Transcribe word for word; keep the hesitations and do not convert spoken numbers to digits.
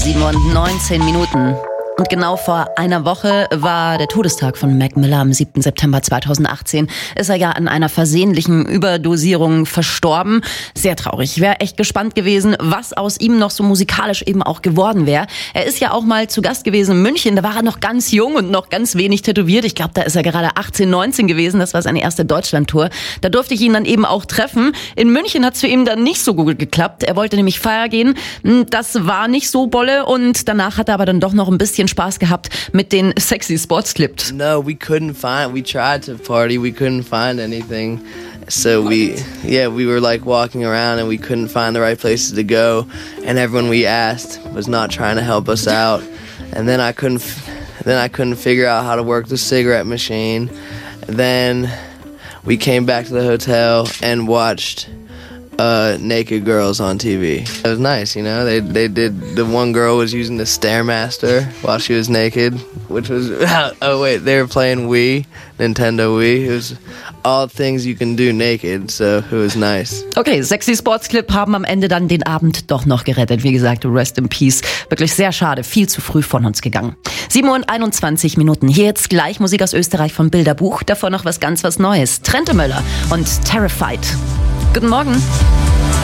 sieben und neunzehn Minuten. Und genau vor einer Woche war der Todestag von Mac Miller. Am siebten September zweitausendachtzehn ist er ja an einer versehentlichen Überdosierung verstorben. Sehr traurig. Ich wäre echt gespannt gewesen, was aus ihm noch so musikalisch eben auch geworden wäre. Er ist ja auch mal zu Gast gewesen in München. Da war er noch ganz jung und noch ganz wenig tätowiert. Ich glaube, da ist er gerade achtzehn, neunzehn gewesen. Das war seine erste Deutschlandtour. Da durfte ich ihn dann eben auch treffen. In München hat es für ihn dann nicht so gut geklappt. Er wollte nämlich feiern gehen. Das war nicht so bolle. Und danach hat er aber dann doch noch ein bisschen Spaß gehabt mit den Sexy Sports Clips. No, we couldn't find, we tried to party, we couldn't find anything. So we, yeah, we were like walking around and we couldn't find the right places to go. And everyone we asked was not trying to help us out. And then I couldn't, then I couldn't figure out how to work the cigarette machine. Then we came back to the hotel and watched Uh, naked girls on T V. It was nice, you know. They they did. The one girl was using the Stairmaster while she was naked, which was oh wait, they were playing Wii, Nintendo Wii. It was all things you can do naked, so it was nice. Okay, Sexy Sports Clip haben am Ende dann den Abend doch noch gerettet. Wie gesagt, rest in peace. Wirklich sehr schade, viel zu früh von uns gegangen. sieben und einundzwanzig Minuten. Hier jetzt gleich Musik aus Österreich vom Bilderbuch. Davor noch was ganz was Neues. Trente Möller und Terrified. Guten Morgen.